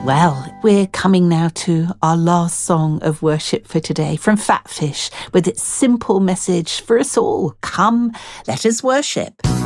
Well, we're coming now to our last song of worship for today from Fatfish with its simple message for us all. Come, let us worship.